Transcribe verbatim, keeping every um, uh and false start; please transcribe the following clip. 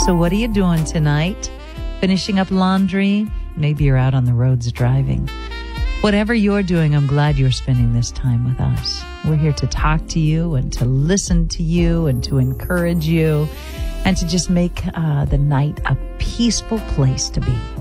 So what are you doing tonight? Finishing up laundry? Maybe you're out on the roads driving. Whatever you're doing, I'm glad you're spending this time with us. We're here to talk to you and to listen to you and to encourage you and to just make uh, the night a peaceful place to be.